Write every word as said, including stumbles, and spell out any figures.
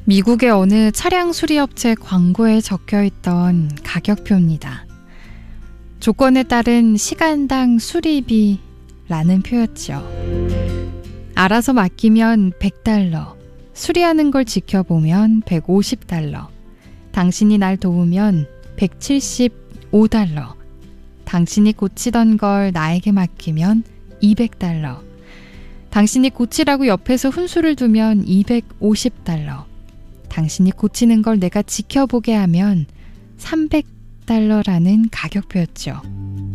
미국의 어느 차량 수리업체 광고에 적혀있던 가격표입니다. 조건에 따른 시간당 수리비라는 표였죠. 알아서 맡기면 백 달러, 수리하는 걸 지켜보면 백오십 달러, 당신이 날 도우면 백칠십오 달러, 당신이 고치던 걸 나에게 맡기면 이백 달러, 당신이 고치라고 옆에서 훈수를 두면 이백오십 달러, 당신이 고치는 걸 내가 지켜보게 하면 삼백 달러라는 가격표였죠.